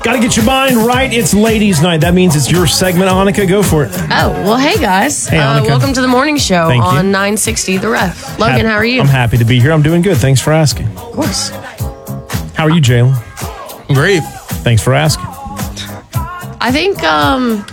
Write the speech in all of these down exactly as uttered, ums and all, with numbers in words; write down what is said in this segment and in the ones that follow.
Got to get your mind right. It's ladies' night. That means it's your segment, Annika. Go for it. Oh, well, hey, guys. Hey, uh, Annika. welcome to the morning show Thank you. on nine sixty The Ref. Logan, Ha- how are you? I'm happy to be here. I'm doing good. Thanks for asking. Of course. How are you, Jalen? Great. Thanks for asking. I think um,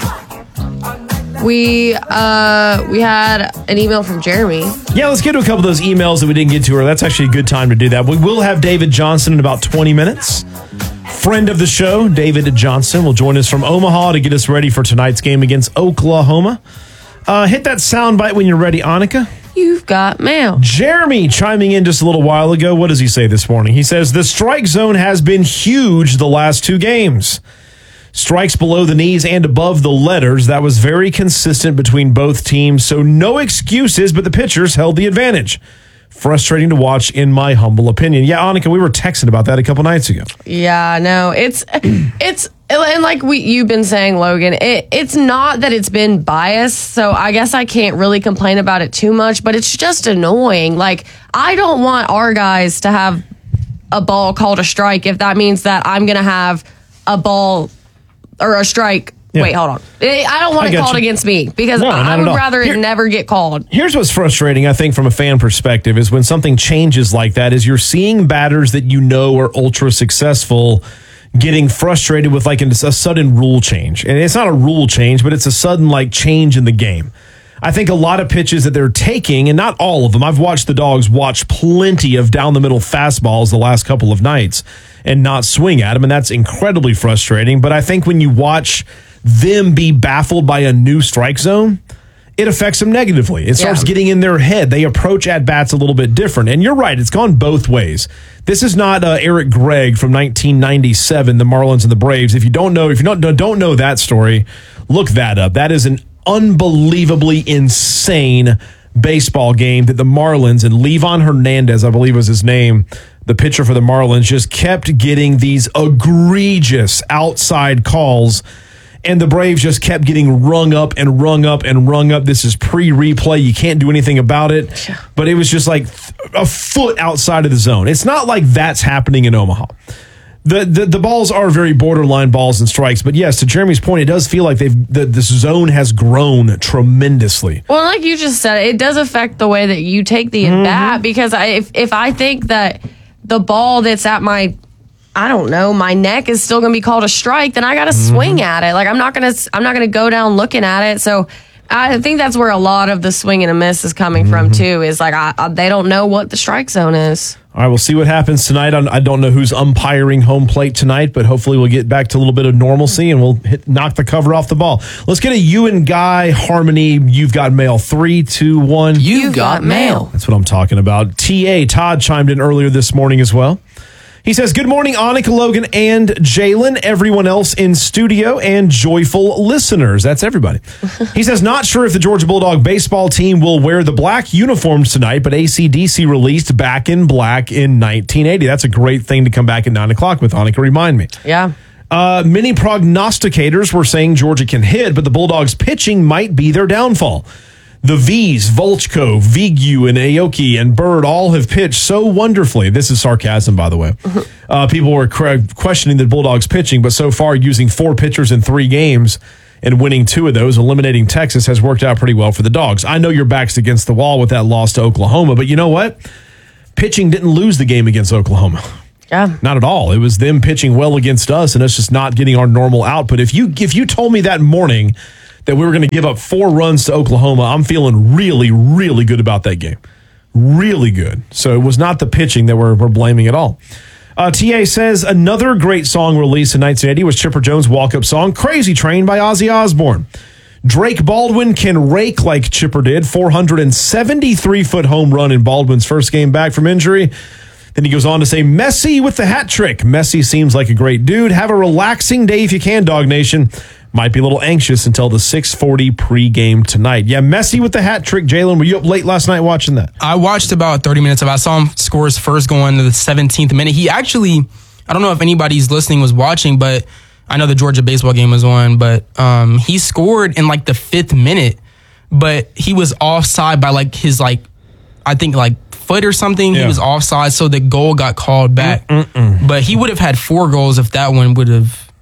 we uh, we had an email from Jeremy. Yeah, let's get to a couple of those emails that we didn't get to. Or that's actually a good time to do that. We will have David Johnson in about twenty minutes. Friend of the show, David Johnson, will join us from Omaha to get us ready for tonight's game against Oklahoma. Uh, hit that soundbite when you're ready, Annika. You've got mail. Jeremy chiming in just a little while ago. What does he say this morning? He says, the strike zone has been huge the last two games. Strikes below the knees and above the letters. That was very consistent between both teams, so no excuses, but the pitchers held the advantage. Frustrating to watch, in my humble opinion. Yeah, Annika, we were texting about that a couple nights ago. Yeah, no, it's it's and like we you've been saying, Logan, it, it's not that it's been biased, so I guess I can't really complain about it too much, but it's just annoying. Like, I don't want our guys to have a ball called a strike if that means that I'm gonna have a ball or a strike. Yeah. Wait, hold on. I don't want I it got called you. against me because No, I, I not would at all. rather Here- it never get called. Here's what's frustrating, I think, from a fan perspective, is when something changes like that, is you're seeing batters that you know are ultra successful getting frustrated with like a, a sudden rule change. And it's not a rule change, but it's a sudden like change in the game. I think a lot of pitches that they're taking, and not all of them, I've watched the Dogs watch plenty of down the middle fastballs the last couple of nights and not swing at them, and that's incredibly frustrating. But I think when you watch them be baffled by a new strike zone, it affects them negatively. It starts Yeah. getting in their head. They approach at-bats a little bit different. And you're right, it's gone both ways. This is not uh, Eric Gregg from nineteen ninety-seven, the Marlins and the Braves. If you don't know, if you don't, don't know that story, look that up. That is an unbelievably insane baseball game that the Marlins and Levon Hernandez, I believe was his name, the pitcher for the Marlins, just kept getting these egregious outside calls. And the Braves just kept getting rung up and rung up and rung up. This is pre-replay. You can't do anything about it. But it was just like a foot outside of the zone. It's not like that's happening in Omaha. The, the the balls are very borderline balls and strikes. But yes, to Jeremy's point, it does feel like they've the, this zone has grown tremendously. Well, like you just said, it does affect the way that you take the at bat Mm-hmm. because I, if if I think that the ball that's at my I don't know, my neck is still going to be called a strike, then I got to Mm-hmm. swing at it. Like I'm not going to I'm not going to go down looking at it. So I think that's where a lot of the swing and a miss is coming Mm-hmm. from too. Is like I, I, they don't know what the strike zone is. All right, we'll see what happens tonight. I I don't know who's umpiring home plate tonight, but hopefully we'll get back to a little bit of normalcy and we'll hit, knock the cover off the ball. Let's get a you and Guy harmony. You've got mail. Three, two, one. You, You've got, got mail. mail. That's what I'm talking about. T A Todd chimed in earlier this morning as well. He says, good morning, Annika, Logan, and Jalen, everyone else in studio, and joyful listeners. That's everybody. He says, not sure if the Georgia Bulldog baseball team will wear the black uniforms tonight, but A C D C released Back in Black in nineteen eighty. That's a great thing to come back at nine o'clock with, Annika. Remind me. Yeah. Uh, many prognosticators were saying Georgia can hit, but the Bulldogs pitching might be their downfall. The V's, Volchko, Vigu, and Aoki and Bird all have pitched so wonderfully. This is sarcasm, by the way. Uh, people were cre- questioning the Bulldogs pitching, but so far using four pitchers in three games and winning two of those, eliminating Texas, has worked out pretty well for the Dogs. I know your back's against the wall with that loss to Oklahoma, but you know what? Pitching didn't lose the game against Oklahoma. Yeah. Not at all. It was them pitching well against us and us just not getting our normal output. If you if you told me that morning that we were going to give up four runs to Oklahoma, I'm feeling really, really good about that game. Really good. So it was not the pitching that we're, we're blaming at all. Uh, T A says another great song released in nineteen eighty was Chipper Jones' walk-up song, Crazy Train by Ozzy Osbourne. Drake Baldwin can rake like Chipper did, four hundred seventy-three foot home run in Baldwin's first game back from injury. Then he goes on to say, Messi with the hat trick. Messi seems like a great dude. Have a relaxing day if you can, Dog Nation. Might be a little anxious until the six forty pregame tonight. Yeah, Messi with the hat trick. Jalen, were you up late last night watching that? I watched about thirty minutes of it. I saw him score his first going to the seventeenth minute. He actually, I don't know if anybody's listening was watching, but I know the Georgia baseball game was on, but um, he scored in like the fifth minute, but he was offside by like his like, I think like foot or something. Yeah. He was offside, so the goal got called back. Mm-mm. But he would have had four goals if that one would have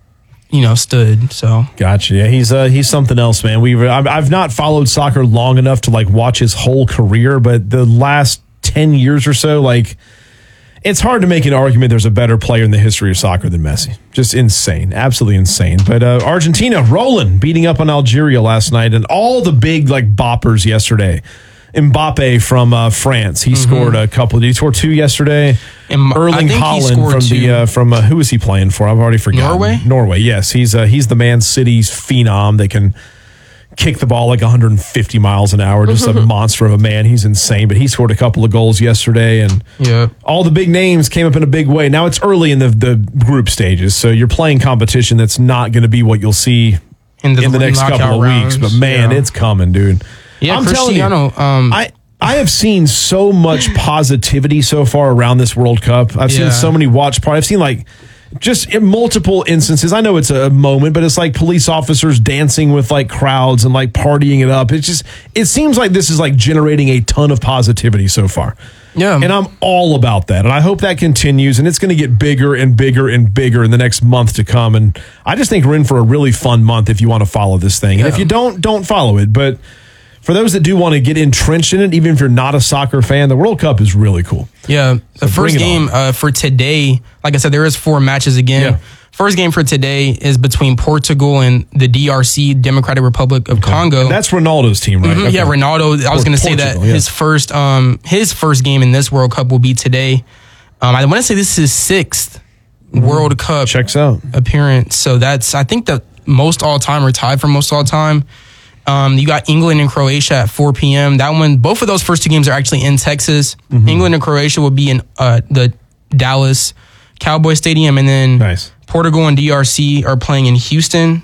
you know, stood. So gotcha. Yeah, he's uh, he's something else, man. We I've, I've not followed soccer long enough to like watch his whole career, but the last ten years or so, like, it's hard to make an argument there's a better player in the history of soccer than Messi. Just insane, absolutely insane. But uh, Argentina rolling, beating up on Algeria last night, and all the big like boppers yesterday. Mbappe from uh, France, he mm-hmm. scored a couple. Did he score two yesterday? M- Erling Haaland from two. the uh, from uh, who was he playing for? I've already forgotten. Norway. Norway. Yes, he's uh, he's the Man City's phenom. They can kick the ball like one hundred fifty miles an hour. Just a monster of a man. He's insane. But he scored a couple of goals yesterday, and yeah. all the big names came up in a big way. Now it's early in the the group stages, so you're playing competition that's not going to be what you'll see in the, in the next couple of rounds. weeks. But man, yeah. it's coming, dude. Yeah, I'm Cristiano. telling you, um, I. I have seen so much positivity so far around this World Cup. I've yeah. seen so many watch parties. I've seen like just in multiple instances. I know it's a moment, but it's like police officers dancing with like crowds and like partying it up. It's just, it seems like this is like generating a ton of positivity so far. Yeah. And I'm all about that. And I hope that continues. And it's going to get bigger and bigger and bigger in the next month to come. And I just think we're in for a really fun month if you want to follow this thing. And yeah. if you don't, don't follow it. But for those that do want to get entrenched in it, even if you're not a soccer fan, the World Cup is really cool. Yeah. The So first game uh, for today, like I said, there is four matches again. Yeah. First game for today is between Portugal and the D R C, Democratic Republic of Congo. And that's Ronaldo's team, right? Mm-hmm, Okay. yeah, Ronaldo. I was going to say that Portugal, yeah. his first um his first game in this World Cup will be today. Um, I want to say this is his sixth World Cup Checks out. appearance. So that's, I think, the most all time or tied for most all time. Um, you got England and Croatia at four p.m. That one, both of those first two games are actually in Texas. Mm-hmm. England and Croatia will be in uh, the Dallas Cowboy Stadium, and then Nice. Portugal and D R C are playing in Houston.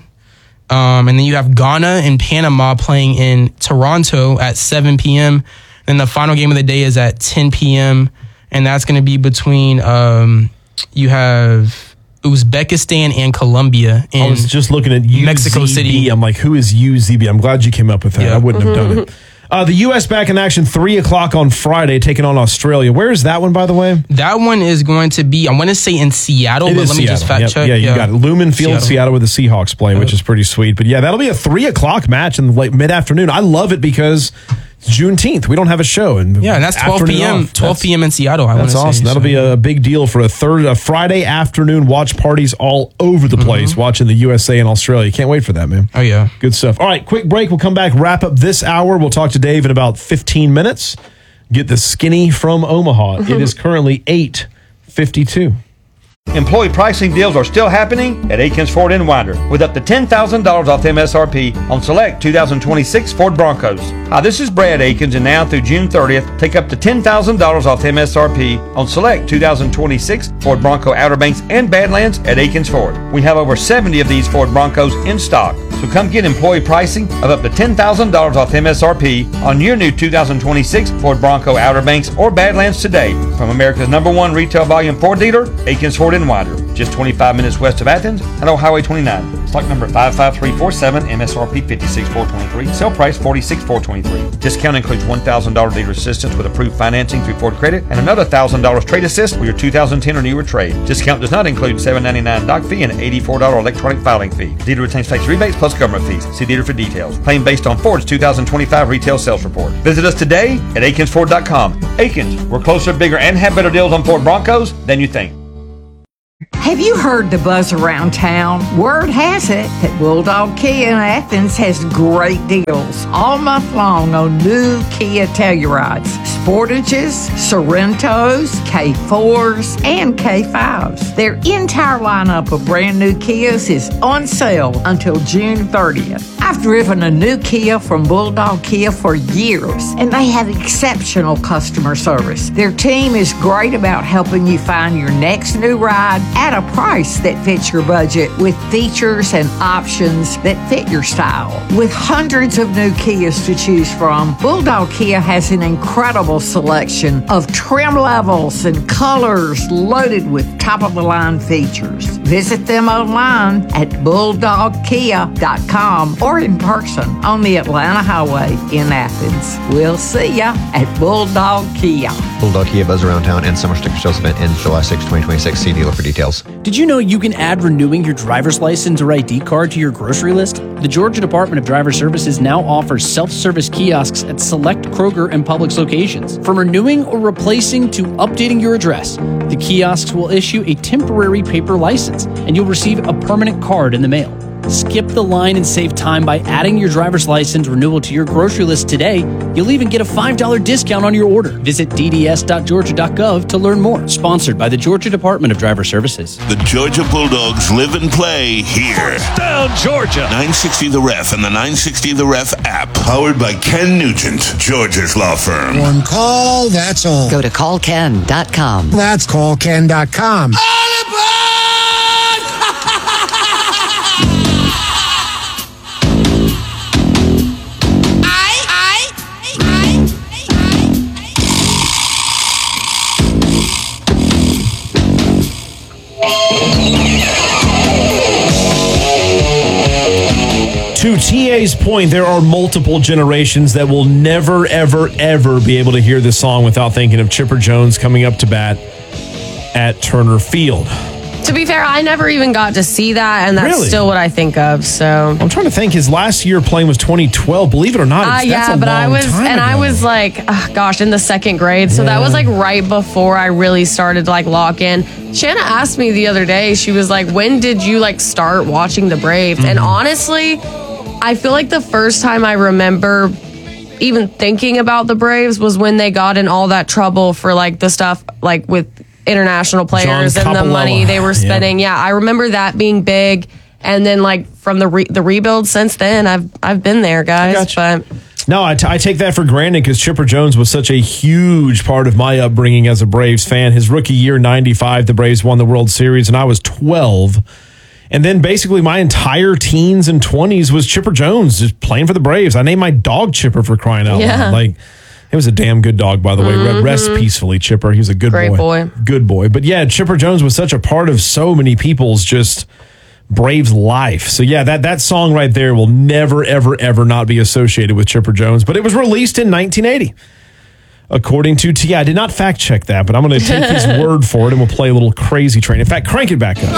Um, and then you have Ghana and Panama playing in Toronto at seven p.m. Then the final game of the day is at ten p.m. And that's going to be between, um, you have Uzbekistan and Colombia in I was just looking at U Z B. Mexico City. I'm like, who is U Z B? I'm glad you came up with that. Yeah. I wouldn't have done it. Uh, the U S back in action three o'clock on Friday, taking on Australia. Where is that one, by the way? That one is going to be, I want to say in Seattle, It but is let me just Seattle. fact Yep. check. Yeah, you got it. Lumen Field, Seattle, Seattle. where the Seahawks play, which is pretty sweet. But yeah, that'll be a three o'clock match in the late mid afternoon. I love it because it's Juneteenth. We don't have a show, and Yeah, and that's twelve p.m. twelve p.m. in Seattle. I That's wanna awesome. Say, That'll so. be a big deal for a third, a Friday afternoon watch parties all over the place. Mm-hmm. Watching the U S A and Australia. Can't wait for that, man. Oh, yeah. Good stuff. All right, quick break. We'll come back, wrap up this hour. We'll talk to Dave in about fifteen minutes. Get the skinny from Omaha. It is currently eight fifty-two. Employee pricing deals are still happening at Akins Ford in Winder with up to ten thousand dollars off M S R P on select two thousand twenty-six Ford Broncos. Hi, this is Brad Akins, and now through June thirtieth, take up to ten thousand dollars off M S R P on select two thousand twenty-six Ford Bronco Outer Banks and Badlands at Akins Ford. We have over seventy of these Ford Broncos in stock, so come get employee pricing of up to ten thousand dollars off M S R P on your new two thousand twenty-six Ford Bronco Outer Banks or Badlands today from America's number one retail volume Ford dealer, Akins Ford in Winder, just twenty-five minutes west of Athens and on Highway twenty-nine. Stock number five five three four seven, M S R P fifty-six thousand four hundred twenty-three, sale price forty-six thousand four hundred twenty-three. Discount includes one thousand dollars dealer assistance with approved financing through Ford Credit and another one thousand dollars trade assist for your two thousand ten or newer trade. Discount does not include seven ninety-nine doc fee and eighty-four dollars electronic filing fee. Dealer retains tax rebates plus government fees. See dealer for details. Claim based on Ford's two thousand twenty-five retail sales report. Visit us today at akins ford dot com. Akins, we're closer, bigger, and have better deals on Ford Broncos than you think. Have you heard the buzz around town? Word has it that Bulldog Kia in Athens has great deals all month long on new Kia Tellurides, Sportages, Sorrentos, K fours, and K fives. Their entire lineup of brand new Kias is on sale until June thirtieth. I've driven a new Kia from Bulldog Kia for years, and they have exceptional customer service. Their team is great about helping you find your next new ride at a price that fits your budget with features and options that fit your style. With hundreds of new Kias to choose from, Bulldog Kia has an incredible selection of trim levels and colors loaded with top-of-the-line features. Visit them online at bulldog kia dot com or in person on the Atlanta Highway in Athens. We'll see ya at Bulldog Kia. Bulldog Kia Buzz Around Town and Summer Sticker Sales event ends July sixth, twenty twenty-six. See dealer for details. Did you know you can add renewing your driver's license or I D card to your grocery list? The Georgia Department of Driver Services now offers self-service kiosks at select Kroger and Publix locations. From renewing or replacing to updating your address, the kiosks will issue a temporary paper license, and you'll receive a permanent card in the mail. Skip the line and save time by adding your driver's license renewal to your grocery list today. You'll even get a five dollars discount on your order. Visit d d s dot georgia dot gov to learn more. Sponsored by the Georgia Department of Driver Services. The Georgia Bulldogs live and play here. First down, Georgia. nine sixty The Ref and the nine sixty The Ref app. Powered by Ken Nugent, Georgia's law firm. One call, that's all. Go to call ken dot com. That's call ken dot com. To T A's point, there are multiple generations that will never, ever, ever be able to hear this song without thinking of Chipper Jones coming up to bat at Turner Field. To be fair, I never even got to see that, and that's Really? still what I think of. So I'm trying to think. His last year playing was twenty twelve. Believe it or not, Uh, it's, yeah, that's a but I long was, time and I ago. was like, oh, gosh, in the second grade. So that Yeah. was like right before I really started to like lock in. Shanna asked me the other day, she was like, when did you like start watching the Braves? Mm-hmm. And honestly, I feel like the first time I remember even thinking about the Braves was when they got in all that trouble for like the stuff like with international players John and the Coppolella. money they were Yeah. spending. Yeah, I remember that being big. And then like from the re- the rebuild since then, I've I've been there, guys. Gotcha. But No, I, t- I take that for granted because Chipper Jones was such a huge part of my upbringing as a Braves fan. His rookie year, ninety-five, the Braves won the World Series, and I was twelve. And then basically my entire teens and twenties was Chipper Jones just playing for the Braves. I named my dog Chipper, for crying out Yeah. loud. Like, it was a damn good dog, by the way. Mhm. Rest peacefully, Chipper. He was a good Great boy. boy. Good boy. But yeah, Chipper Jones was such a part of so many people's just Braves life. So yeah, that, that song right there will never, ever, ever not be associated with Chipper Jones. But it was released in nineteen eighty. According to T I. I did not fact check that, but I'm going to take his word for it and we'll play a little Crazy Train. In fact, crank it back up.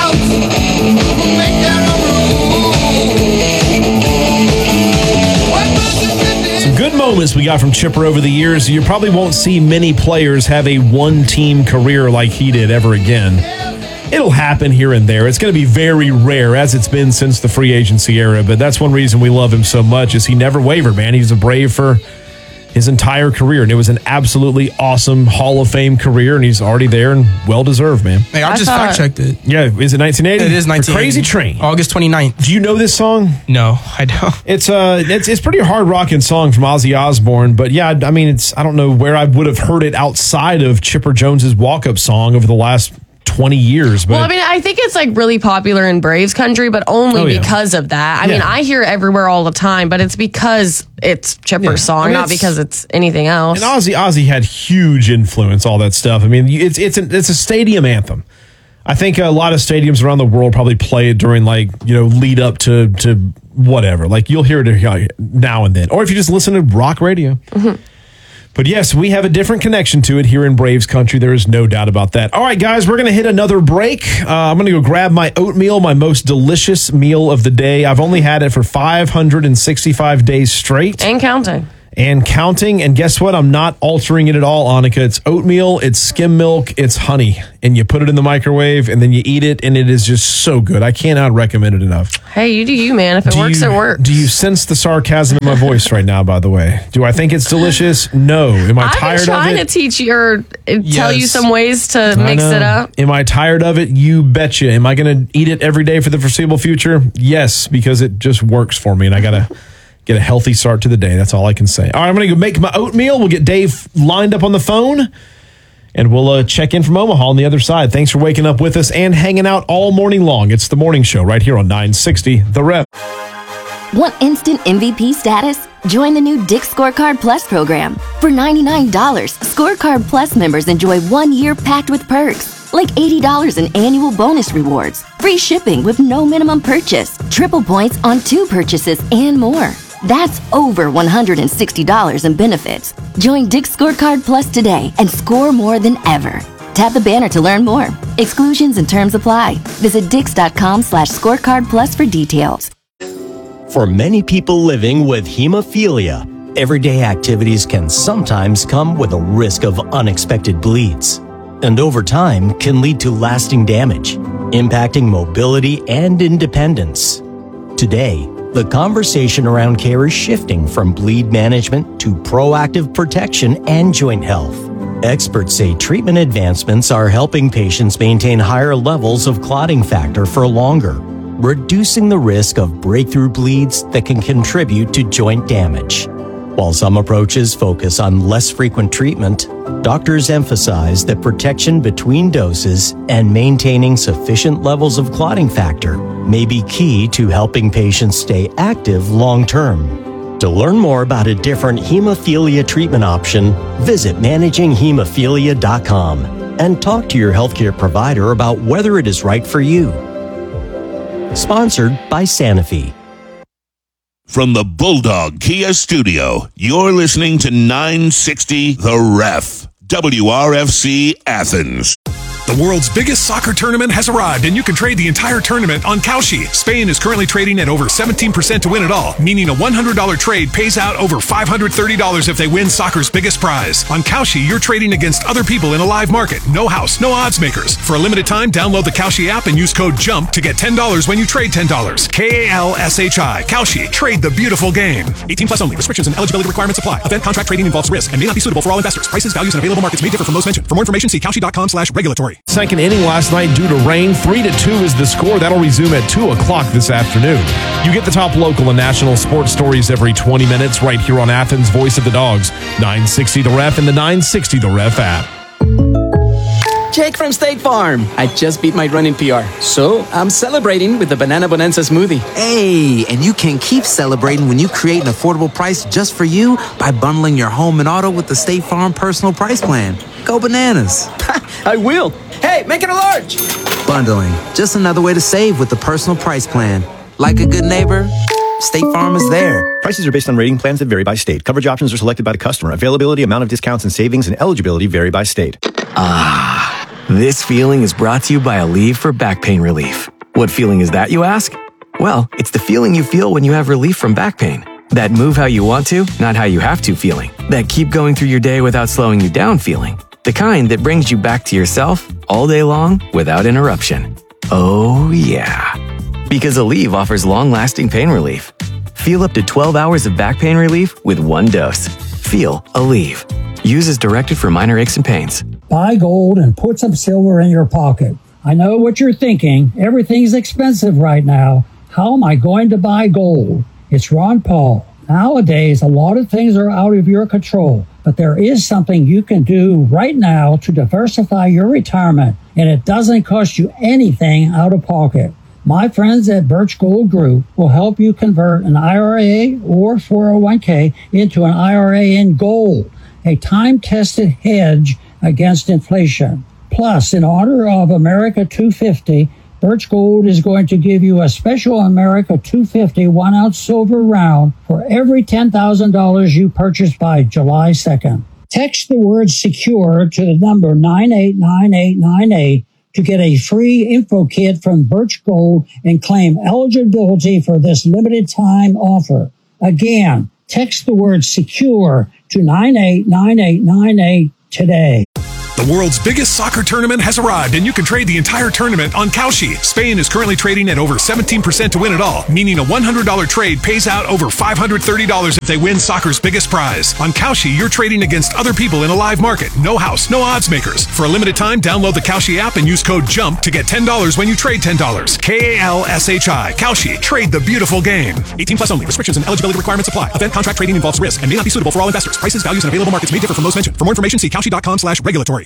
Some good moments we got from Chipper over the years. You probably won't see many players have a one-team career like he did ever again. It'll happen here and there. It's going to be very rare, as it's been since the free agency era, but that's one reason we love him so much is he never wavered, man. He's a Brave for his entire career, and it was an absolutely awesome Hall of Fame career, and he's already there and well-deserved, man. Hey, I, I just thought- fact checked it. Yeah, is it nineteen eighty? It is For nineteen eighty. Crazy Train. August twenty-ninth. Do you know this song? No, I don't. It's uh, it's it's pretty hard rocking song from Ozzy Osbourne, but yeah, I mean, it's I don't know where I would have heard it outside of Chipper Jones's walk-up song over the last twenty years. But well, I mean, I think it's like really popular in Braves country, but only Oh, yeah. because of that. I mean, Yeah. I hear it everywhere all the time, but it's because it's Chipper's Yeah. song, I mean, not it's- because it's anything else. and Ozzy Ozzy had huge influence, all that stuff. I mean, you- it's it's an, it's a stadium anthem. I think a lot of stadiums around the world probably play it during like you know lead up to to whatever. Like you'll hear it now and then, or if you just listen to rock radio. Mm-hmm. But yes, we have a different connection to it here in Braves country. There is no doubt about that. All right, guys, we're going to hit another break. Uh, I'm going to go grab my oatmeal, my most delicious meal of the day. I've only had it for five hundred sixty-five days straight. And counting. And counting. And guess what? I'm not altering it at all, Annika. It's oatmeal, it's skim milk, it's honey. And you put it in the microwave and then you eat it, and it is just so good. I cannot recommend it enough. Hey, you do you, man. If it Do works, you- it works. Do you sense the sarcasm in my voice right now, by the way? Do I think it's delicious? No. Am I I've tired been trying of it? to teach you or uh, tell you Yes. some ways to I mix know. it up. Am I tired of it? You betcha. Am I going to eat it every day for the foreseeable future? Yes, because it just works for me, and I got to get a healthy start to the day. That's all I can say. All right, I'm going to go make my oatmeal. We'll get Dave lined up on the phone, and we'll uh, check in from Omaha on the other side. Thanks for waking up with us and hanging out all morning long. It's the morning show right here on nine sixty The Rep. Want instant M V P status? Join the new Dick's Scorecard Plus program. For ninety-nine dollars, Scorecard Plus members enjoy one year packed with perks, like eighty dollars in annual bonus rewards, free shipping with no minimum purchase, triple points on two purchases, and more. That's over one hundred sixty dollars in benefits. Join Dick's Scorecard Plus today and score more than ever. Tap the banner to learn more. Exclusions and terms apply. Visit dix.com slash scorecard plus for details. For many people living with hemophilia, everyday activities can sometimes come with a risk of unexpected bleeds, and over time can lead to lasting damage, impacting mobility and independence. Today, the conversation around care is shifting from bleed management to proactive protection and joint health. Experts say treatment advancements are helping patients maintain higher levels of clotting factor for longer, reducing the risk of breakthrough bleeds that can contribute to joint damage. While some approaches focus on less frequent treatment, doctors emphasize that protection between doses and maintaining sufficient levels of clotting factor may be key to helping patients stay active long-term. To learn more about a different hemophilia treatment option, visit managing hemophilia dot com and talk to your healthcare provider about whether it is right for you. Sponsored by Sanofi. From the Bulldog Kia Studio, you're listening to nine sixty The Ref, W R F C Athens. The world's biggest soccer tournament has arrived, and you can trade the entire tournament on Kalshi. Spain is currently trading at over seventeen percent to win it all, meaning a one hundred dollars trade pays out over five hundred thirty dollars if they win soccer's biggest prize. On Kalshi, you're trading against other people in a live market. No house, no odds makers. For a limited time, download the Kalshi app and use code JUMP to get ten dollars when you trade ten dollars. K A L S H I. Kalshi. Trade the beautiful game. eighteen plus only. Restrictions and eligibility requirements apply. Event contract trading involves risk and may not be suitable for all investors. Prices, values, and available markets may differ from those mentioned. For more information, see Kalshi.com slash regulatory. Second inning last night due to rain. Three to two is the score. That'll resume at two o'clock this afternoon. You get the top local and national sports stories every twenty minutes right here on Athens' Voice of the Dogs. nine sixty The Ref and the nine sixty The Ref app. Jake from State Farm. I just beat my running P R, so I'm celebrating with the Banana Bonanza smoothie. Hey, and you can keep celebrating when you create an affordable price just for you by bundling your home and auto with the State Farm Personal Price Plan. Go bananas. I will. Hey, make it a large. Bundling, just another way to save with the Personal Price Plan. Like a good neighbor, State Farm is there. Prices are based on rating plans that vary by state. Coverage options are selected by the customer. Availability, amount of discounts and savings, and eligibility vary by state. Ah, this feeling is brought to you by Aleve for back pain relief. What feeling is that, you ask? Well, it's the feeling you feel when you have relief from back pain. That move how you want to, not how you have to feeling. That keep going through your day without slowing you down feeling. The kind that brings you back to yourself all day long without interruption. Oh, yeah. Because Aleve offers long-lasting pain relief. Feel up to twelve hours of back pain relief with one dose. Feel Aleve. Use as directed for minor aches and pains. Buy gold and put some silver in your pocket. I know what you're thinking. Everything's expensive right now. How am I going to buy gold? It's Ron Paul. Nowadays, a lot of things are out of your control, but there is something you can do right now to diversify your retirement, and it doesn't cost you anything out of pocket. My friends at Birch Gold Group will help you convert an I R A or four oh one k into an I R A in gold, a time-tested hedge against inflation. Plus, in honor of America two fifty, Birch Gold is going to give you a special America two fifty one-ounce silver round for every ten thousand dollars you purchase by July second. Text the word SECURE to the number nine eight nine eight nine eight to get a free info kit from Birch Gold and claim eligibility for this limited time offer. Again, text the word SECURE to nine eight nine eight nine eight today. The world's biggest soccer tournament has arrived, and you can trade the entire tournament on Kalshi. Spain is currently trading at over seventeen percent to win it all, meaning a one hundred dollars trade pays out over five hundred thirty dollars if they win soccer's biggest prize. On Kalshi, you're trading against other people in a live market. No house, no odds makers. For a limited time, download the Kalshi app and use code JUMP to get ten dollars when you trade ten dollars. K A L S H I. Kalshi. Trade the beautiful game. eighteen plus only. Restrictions and eligibility requirements apply. Event contract trading involves risk and may not be suitable for all investors. Prices, values, and available markets may differ from those mentioned. For more information, see Kalshi.com slash regulatory.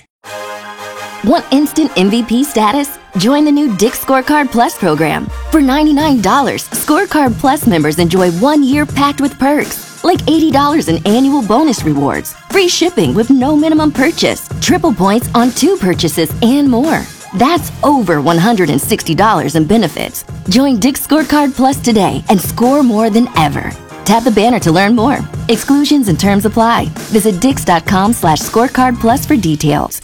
Want instant M V P status? Join the new Dick's Scorecard Plus program. For ninety-nine dollars, Scorecard Plus members enjoy one year packed with perks, like eighty dollars in annual bonus rewards, free shipping with no minimum purchase, triple points on two purchases, and more. That's over one hundred sixty dollars in benefits. Join Dick's Scorecard Plus today and score more than ever. Tap the banner to learn more. Exclusions and terms apply. Visit dix.com slash scorecard plus for details.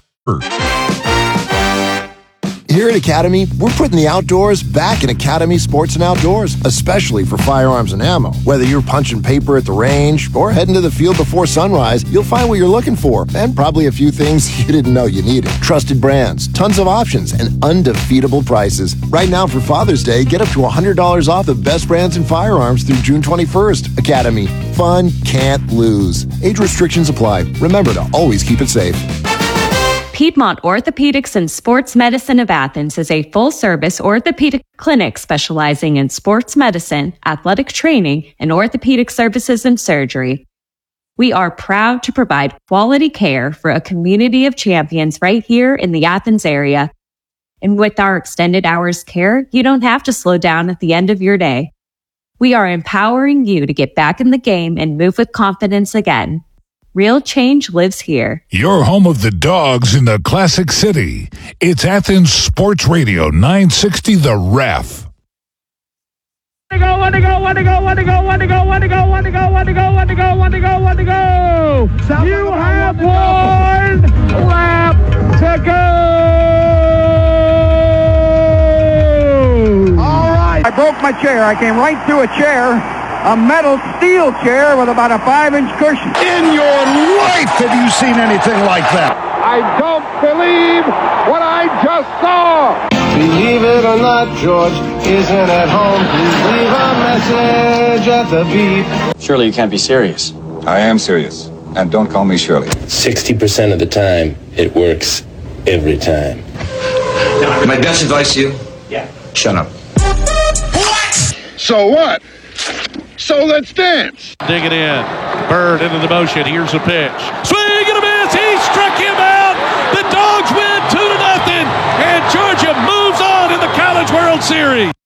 Here at Academy, we're putting the outdoors back in Academy Sports and Outdoors, especially for firearms and ammo. Whether you're punching paper at the range or heading to the field before sunrise, you'll find what you're looking for and probably a few things you didn't know you needed. Trusted brands, tons of options, and undefeatable prices. Right now for Father's Day, get up to one hundred dollars off the best brands in firearms through June twenty-first. Academy. Fun can't lose. Age restrictions apply. Remember to always keep it safe. Piedmont Orthopedics and Sports Medicine of Athens is a full-service orthopedic clinic specializing in sports medicine, athletic training, and orthopedic services and surgery. We are proud to provide quality care for a community of champions right here in the Athens area. And with our extended hours care, you don't have to slow down at the end of your day. We are empowering you to get back in the game and move with confidence again. Real change lives here. Your home of the Dogs in the Classic City. It's Athens Sports Radio nine sixty The Ref. One to go, one to go, one to go, one to go, one to go, one to go, one to go, one to go, one to go, one to go, one to go. You have one lap to go. All right. I broke my chair. I came right through a chair. A metal steel chair with about a five-inch cushion. In your life have you seen anything like that? I don't believe what I just saw. Believe it or not, George isn't at home. Please leave a message at the beep. Surely you can't be serious. I am serious. And don't call me Shirley. sixty percent of the time, it works every time. My best advice to you? Yeah. Shut up. What? So what? So let's dance. Dig it in. Bird into the motion. Here's a pitch. Swing and a miss. He struck him out. The Dogs win two to nothing. And Georgia moves on in the College World Series.